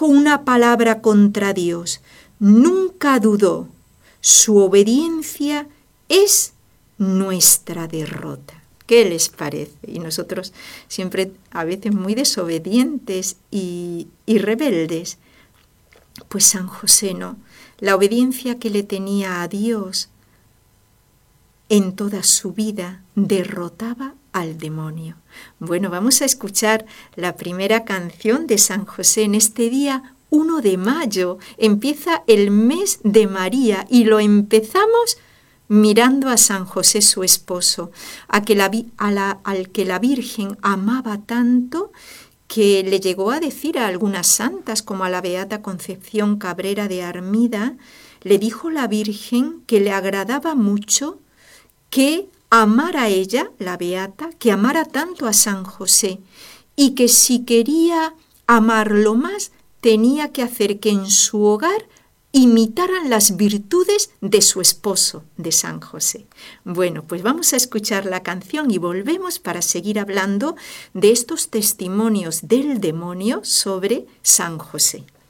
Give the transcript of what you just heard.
dijo una palabra contra Dios, nunca dudó. Su obediencia es nuestra derrota. ¿Qué les parece? Y nosotros siempre a veces muy desobedientes y rebeldes. Pues San José no. La obediencia que le tenía a Dios en toda su vida derrotaba al demonio. Bueno, vamos a escuchar la primera canción de San José en este día 1 de mayo. Empieza el mes de María y lo empezamos mirando a San José, su esposo, al que la Virgen amaba tanto que le llegó a decir a algunas santas, como a la Beata Concepción Cabrera de Armida, le dijo la Virgen que le agradaba mucho que amara a ella, la Beata, que amara tanto a San José y que si quería amarlo más, tenía que hacer que en su hogar imitaran las virtudes de su esposo, de San José. Bueno, pues vamos a escuchar la canción y volvemos para seguir hablando de estos testimonios del demonio sobre San José.